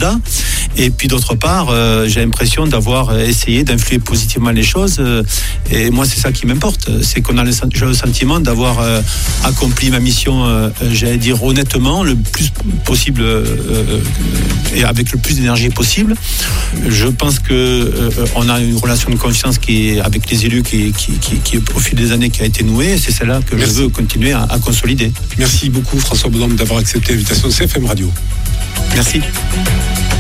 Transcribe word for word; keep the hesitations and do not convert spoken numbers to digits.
cela. Et puis d'autre part, euh, j'ai l'impression d'avoir essayé d'influer positivement les choses. Euh, et moi, c'est ça qui m'importe. C'est qu'on a le, j'ai le sentiment d'avoir euh, accompli ma mission, euh, j'allais dire honnêtement, le plus possible euh, euh, et avec le plus d'énergie possible. Je pense que euh, on a une relation de confiance qui est avec les élus qui, qui, qui, qui au fil des années qui a été nouée. Et c'est celle-là que Merci. je veux continuer à, à consolider. Merci beaucoup François Bodin d'avoir accepté l'invitation de C F M Radio. Merci.